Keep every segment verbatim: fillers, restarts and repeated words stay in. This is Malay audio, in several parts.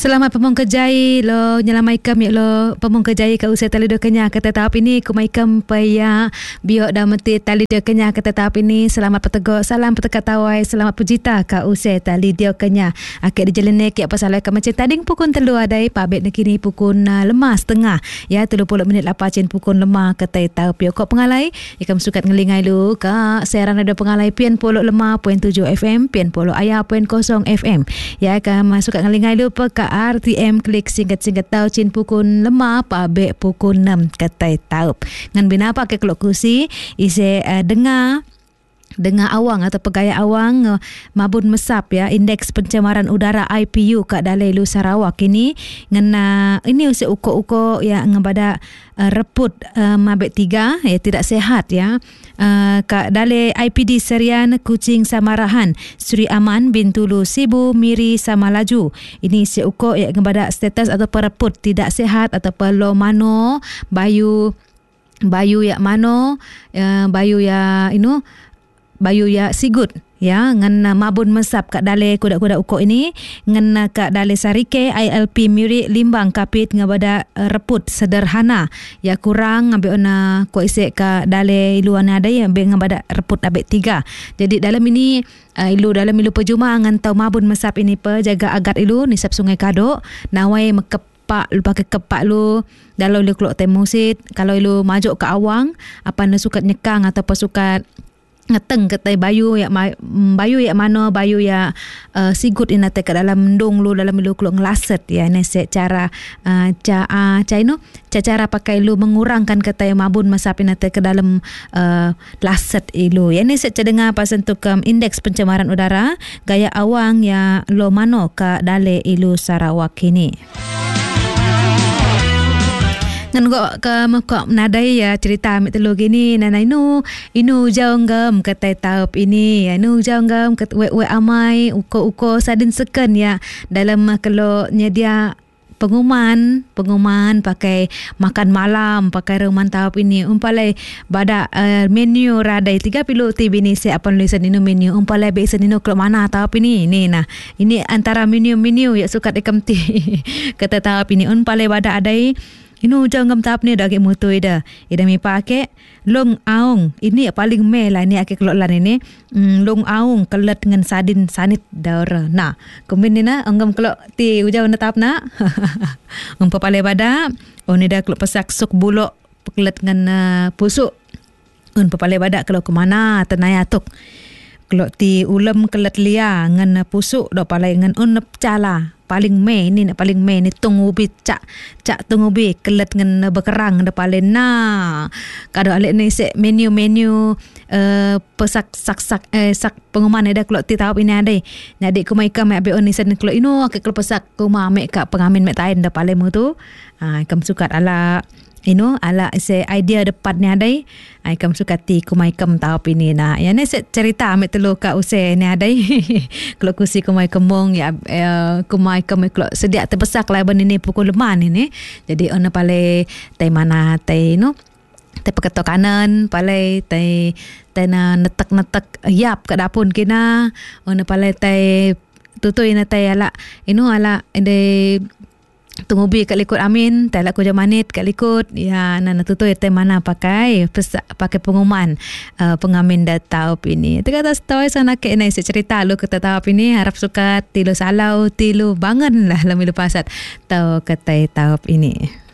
Selamat pemong kejai lo nyelamai kam ya lo pemong kejai ka usai tali do kenya kata tahap ini kumai kam paya biok dah meti tali do kenya kata tahap ini selamat petegok salam petekat tawai selamat pujita ka usai tali do kenya akik dijalane ki apa salah ka macam tading pukun telu adai pabet nekini pukun uh, lemah setengah ya tiga puluh minit lepas cin pukun lemah kata tahap yo kok pengalai ikam sukat ngelingai lu ka siaran ada pengalai pian puluh lima poin tujuh F M pian puluh ayah poin kosong F M ya ka sukat ngelingai lu pe ka R T M klik singkat-singkat tau cin pukun lemah pabek pukun enam katai taup ngan bina apa ke kelok kursi ise uh, dengar dengar awang atau pegaya awang uh, mabun mesap ya indeks pencemaran udara I P U kat Dalai Lu Sarawak ini ngan uh, ini usik uko-uko ya ngebada uh, reput uh, mabek tiga ya tidak sehat ya uh, kat Dalai I P D Serian Kuching Samarahan Sri Aman bin Tulu Sibu Miri Samalaju ini usik uko ya ngebada status atau pereput tidak sehat atau perlo mano bayu bayu ya mano uh, bayu ya inu bayu ya sigut ya ngan uh, mabun mesap kat Dalai kuda-kuda ukok ini ngan uh, kat Dalai Sarike I L P Miri Limbang kapit ngabada uh, reput sederhana ya kurang ambil ona ko isek kat Dalai luan ada ya ambil ngabada reput abek tiga jadi dalam ini uh, ilu dalam ilu perjuma ngan tau mabun mesap ini pe jaga agat ilu nisap Sungai Kadok nawai mekep pak lu pakai kepak lu dalam lu keluar temusit kalau lu majuk ke awang apa nak sukat nyekang atau sukat ngeteng ketai bayu ya bayu ya mano bayu ya uh, sigut ina te ke dalam ndung lu dalam lu keluar ngelaset ya ini secara uh, ca uh, ca ino cara pakai lu mengurangkan ketai mabun mesap ina te ke dalam uh, laset ilu ya ini secara dengar pasal untuk um, indeks pencemaran udara gaya awang ya lo mano ke Dalai Ilu Sarawak ini ngan kok ke kok nadai ya cerita ambil telu gini nana inu inu jauh ngam katai taup ini ya inu jauh ngam kat we we amai uko-uko sadin seken ya dalam kalau nyedia pengumuman pengumuman pakai makan malam pakai ruman taup ini umpalai bada uh, menu radai tiga puluh T V ni saya apa nulisan inu menu umpalai biasa inu kalau mana taup ini ini nah ini antara menu-menu ya sukat ikamti kata taup ini umpalai bada adai inu jangan tahap ni dah ke motor ida ida mi pakai long aung ini paling meh lah ni akik kelolan ini mm, long aung kelet dengan sadin sanit daur nah kemudian na anggam kelok ti ujau na tahap na umpa pale bada oh ni dah kelok pesak sok bulok kelet dengan uh, pusuk umpa pale bada kalau ke mana tenaya tuk kelok ti ulam kelet lia ngan pusuk do pale ngan unep cala paling meh ni nak paling meh ni tung ubi cak cak tung ubi kelet ngan bekerang de paling nah kado alik ni se menu-menu uh, pesak sak-sak eh sak pengumuman ada kelok ti tahap ini ada jadi kumai kam abe onisan kelok ino akik kelok pesak kuma mek ka pengamin mek tain de paling mu tu ah kam sukat ala ino ala se idea depannya ada ai kam sukati kumai kam tahap ini nah ya ni se cerita ambil telu ka usai ni ada kalau kusi kumai kemong ya uh, kumai kam kalau sedia terbesak lah ben ini pukul lemah ni jadi ona pale tai mana tai no tai peketo kanan pale tai tai na netek-netek yap kat dapun kena ona pale tai tutui na tai ala ino ala de tunggu bi kat likut amin tak laku jamanit kat likut ya nana tutu ya mana pakai pesak, pakai pengumuman uh, pengamin datau ini terkata story sana ke nai cerita lu kata tahap ini harap suka tilu salau tilu bangun lah lami pasat tau kata tahap ini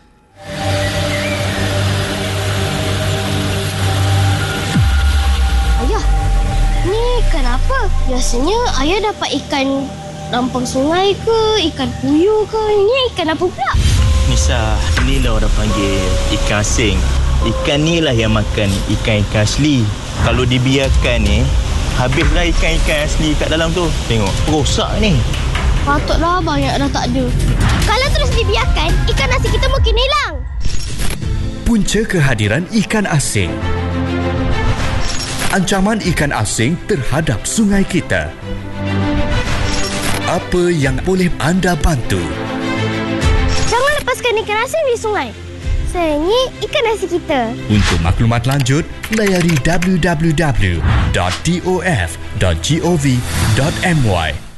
ayah ni kenapa biasanya ayah dapat ikan lampang sungai ke, ikan puyuh ke, ini ikan apa pula? Nisa, ni lah orang panggil ikan asing. Ikan ni lah yang makan ikan-ikan asli. Kalau dibiarkan ni, habislah ikan-ikan asli kat dalam tu. Tengok, rosak ni. Patutlah banyak dah tak ada. Kalau terus dibiarkan, ikan asing kita mungkin hilang. Punca kehadiran ikan asing. Ancaman ikan asing terhadap sungai kita. Apa yang boleh anda bantu? Jangan lepaskan ikan asing di sungai. Sayangi ikan asing kita. Untuk maklumat lanjut, layari w w w dot d o f dot gov dot m y.